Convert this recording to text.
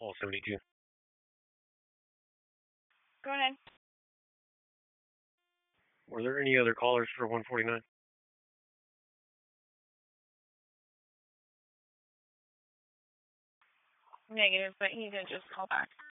Hall 72. Go ahead. Were there any other callers for 149? Negative, but he did just call back.